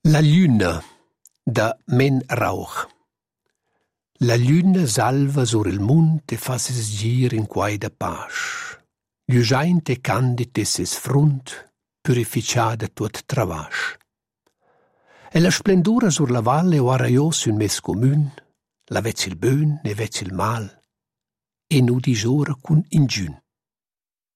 La lluna da Men Rauch. La lluna salva sur il munt e fa ses gir in quai da pasch. Giugiaint e candid e ses frunt, purificada tuot travasch. E la splendura sur la valle o arraios un mes commun, la vezzi il bön e vezzi il mal, e nu disora cun ingiun.